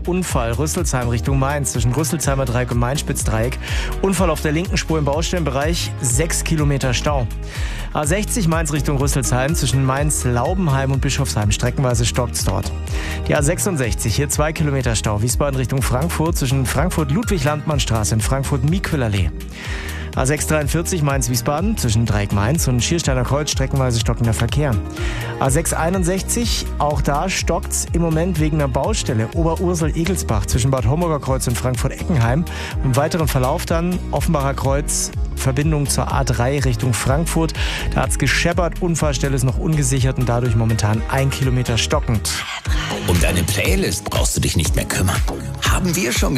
Unfall. Rüsselsheim Richtung Mainz zwischen Rüsselsheimer Dreieck und Mainz-Spitzdreieck. Unfall auf der linken Spur im Baustellenbereich, 6 Kilometer Stau. A60 Mainz Richtung Rüsselsheim zwischen Mainz, Laubenheim und Bischofsheim. Streckenweise stockt's dort. Die A66, hier 2 Kilometer Stau. Wiesbaden Richtung Frankfurt zwischen Frankfurt-Ludwig-Landmann-Straße und Frankfurt-Miquelallee. A643 Mainz-Wiesbaden zwischen Dreieck Mainz und Schiersteiner Kreuz streckenweise stockender Verkehr. A661, auch da stockt's im Moment wegen einer Baustelle. Oberursel-Egelsbach zwischen Bad Homburger Kreuz und Frankfurt-Eckenheim. Im weiteren Verlauf dann Offenbacher Kreuz, Verbindung zur A3 Richtung Frankfurt. Da hat's gescheppert, Unfallstelle ist noch ungesichert und dadurch momentan 1 Kilometer stockend. Um deine Playlist brauchst du dich nicht mehr kümmern. Haben wir schon